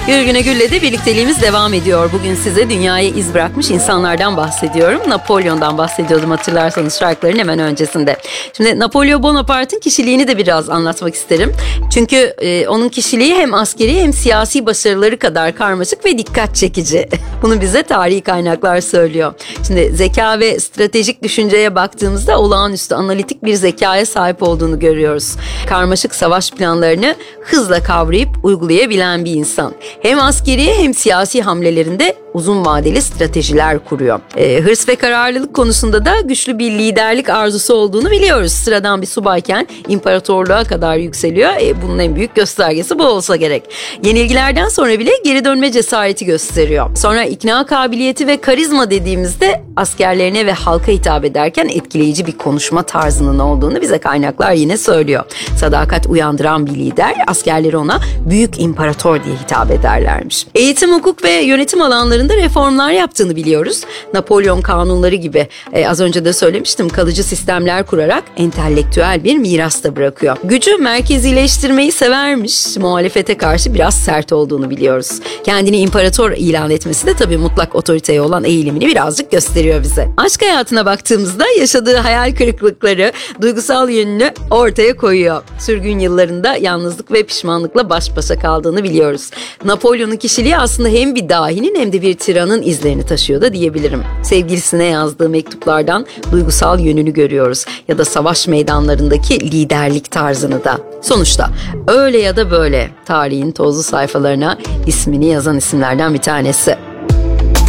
Gül Güne Gül'le de birlikteliğimiz devam ediyor. Bugün size dünyaya iz bırakmış insanlardan bahsediyorum. Napolyon'dan bahsediyordum hatırlarsanız şarkıların hemen öncesinde. Şimdi Napolyon Bonaparte'ın kişiliğini de biraz anlatmak isterim. Çünkü onun kişiliği hem askeri hem siyasi başarıları kadar karmaşık ve dikkat çekici. Bunu bize tarihi kaynaklar söylüyor. Şimdi zeka ve stratejik düşünceye baktığımızda olağanüstü analitik bir zekaya sahip olduğunu görüyoruz. Karmaşık savaş planlarını hızla kavrayıp uygulayabilen bir insan. Hem askeri hem siyasi hamlelerinde uzun vadeli stratejiler kuruyor. Hırs ve kararlılık konusunda da güçlü bir liderlik arzusu olduğunu biliyoruz. Sıradan bir subayken imparatorluğa kadar yükseliyor. Bunun en büyük göstergesi bu olsa gerek. Yenilgilerden sonra bile geri dönme cesareti gösteriyor. Sonra ikna kabiliyeti ve karizma dediğimizde askerlerine ve halka hitap ederken etkileyici bir konuşma tarzının olduğunu bize kaynaklar yine söylüyor. Sadakat uyandıran bir lider, askerleri ona büyük imparator diye hitap ederlermiş. Eğitim, hukuk ve yönetim alanlarında reformlar yaptığını biliyoruz. Napolyon kanunları gibi az önce de söylemiştim, kalıcı sistemler kurarak entelektüel bir miras da bırakıyor. Gücü merkezileştirmeyi severmiş, muhalefete karşı biraz sert olduğunu biliyoruz. Kendini imparator ilan etmesi de tabii mutlak otoriteye olan eğilimini birazcık gösteriyor bize. Aşk hayatına baktığımızda yaşadığı hayal kırıklıkları, duygusal yönünü ortaya koyuyor. Sürgün yıllarında yalnızlık ve pişmanlıkla baş başa kaldığını biliyoruz. Napolyon'un kişiliği aslında hem bir dahinin hem de bir tiranın izlerini taşıyor da diyebilirim. Sevgilisine yazdığı mektuplardan duygusal yönünü görüyoruz ya da savaş meydanlarındaki liderlik tarzını da. Sonuçta öyle ya da böyle tarihin tozlu sayfalarına ismini yazan isimlerden bir tanesi.